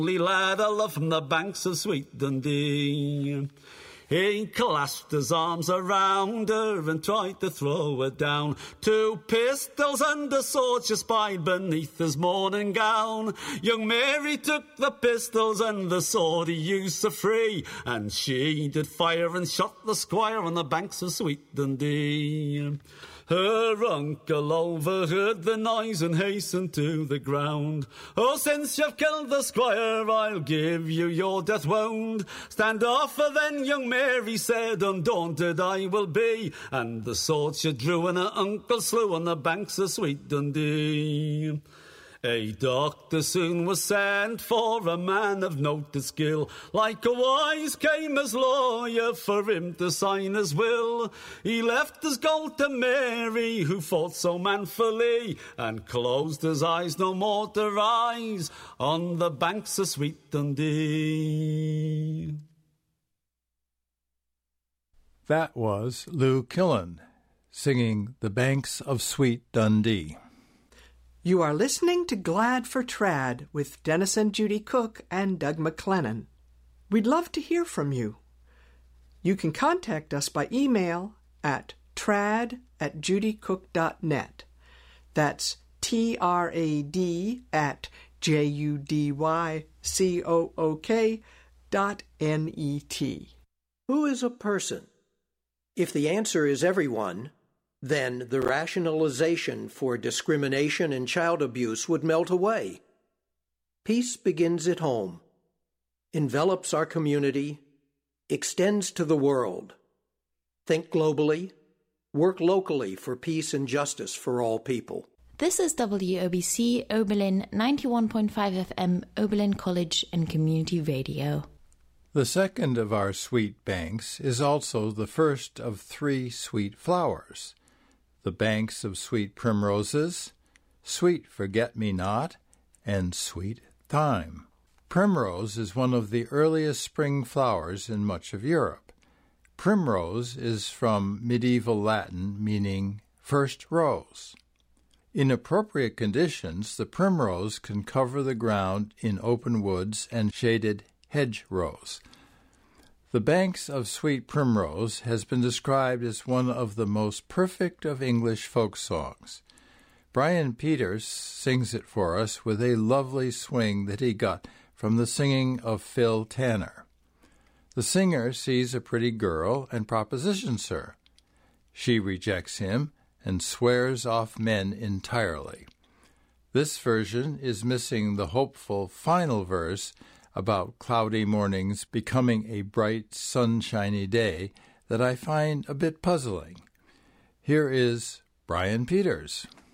Lad a love from the banks of sweet Dundee. He clasped his arms around her and tried to throw her down. 2 pistols and a sword she spied beneath his morning gown. Young Mary took the pistols and the sword he used to free, and she did fire and shot the squire on the banks of sweet Dundee. Her uncle overheard the noise and hastened to the ground. Oh, since you've killed the squire, I'll give you your death wound. Stand off, then, young Mary said, undaunted I will be. And the sword she drew and her uncle slew on the banks of sweet Dundee. A doctor soon was sent for, a man of noted skill. Likewise came his lawyer for him to sign his will. He left his gold to Mary, who fought so manfully, and closed his eyes no more to rise on the banks of sweet Dundee. That was Lou Killen singing The Banks of Sweet Dundee. You are listening to Glad for Trad with Dennis and Judy Cook and Doug McLennan. We'd love to hear from you. You can contact us by email at trad@judycook.net. That's trad@judycook.net. Who is a person? If the answer is everyone, then the rationalization for discrimination and child abuse would melt away. Peace begins at home, envelops our community, extends to the world. Think globally, work locally for peace and justice for all people. This is WOBC Oberlin 91.5 FM, Oberlin College and Community Radio. The second of our sweet banks is also the first of 3 sweet flowers. The banks of sweet primroses, sweet forget-me-not, and sweet thyme. Primrose is one of the earliest spring flowers in much of Europe. Primrose is from medieval Latin meaning first rose. In appropriate conditions, the primrose can cover the ground in open woods and shaded hedgerows. The banks of sweet primrose has been described as one of the most perfect of English folk songs. Brian Peters sings it for us with a lovely swing that he got from the singing of Phil Tanner. The singer sees a pretty girl and propositions her. She rejects him and swears off men entirely. This version is missing the hopeful final verse about cloudy mornings becoming a bright, sunshiny day that I find a bit puzzling. Here is Brian Peters.